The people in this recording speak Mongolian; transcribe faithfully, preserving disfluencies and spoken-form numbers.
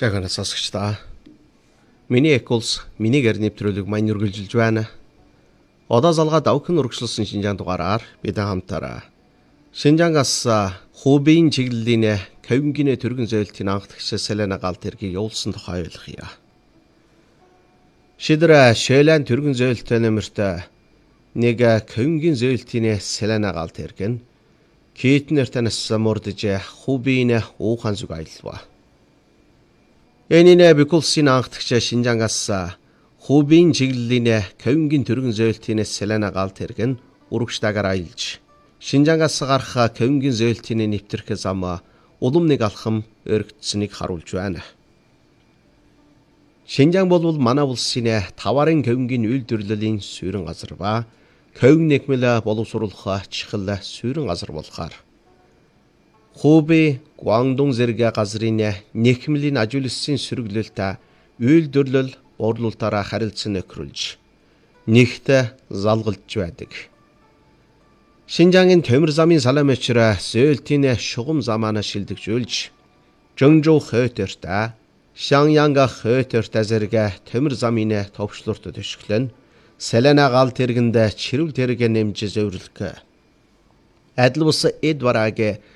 Жаахан сонсогчдаа. Миний Эколс, миний гэр нэвтрүүлэг маань үргэлжилж байна. Одоо залгаа давхин урагшлсан Шинжаан дугаараар бид хамтараа Шинжаангаас Хубийн чиглэлийн Кавингины төргөн зөөлтийн анхдагч Селена Галт хэргийг явуулсан тухай ойлгоё. Шидра Шэлэн төргөн зөөлтөй нэмэрт нэг Кавингийн зөөлтийн Селена Галт хэрэг нь Китнер танаас мордж Хубийн уухан зүг аялва. Энийн Бикулсын анхдагч Шинжаангаас Хубийн чиглэлийн Кавингийн төргөн зөөлтийн Селена Галт хэрэг нь урагштайгаар аялж Шинжаангаас гарах Кавингийн зөөлтийн нэвтрэх зам улам нэг алхам өргөдсөнийг харуулж байна. Шинжаан болвол манай улсын таварын Кавингийн үйлдвэрлэлийн суурин газар ба Кавин нэгмэл боловсруулах чихэл суурин газар болохоор Хуби Гуандун зэрэг газрын нэхмлийн ажуулсан сөрөглөлт үйлдвэрлэл борлуулалтаараа харилцан нөхрүүлж нэгт залгалж байдаг. Шинжаангийн төмөр замын саламчра зөөлтийн шугам замаана шилдэгжүүлж Жонжоу хойторта Шаньянга хойторта зэрэг төмөр замын товчлурт төшгөлн Селена Галт хэрэгэнд чирүүл тэрэг нэмж зөвөрлөх. Адил бус Эдварагийн